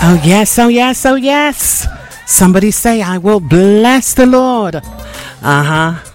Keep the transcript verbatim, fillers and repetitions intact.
Oh, yes, oh, yes, oh, yes. Somebody say, I will bless the Lord. Uh huh.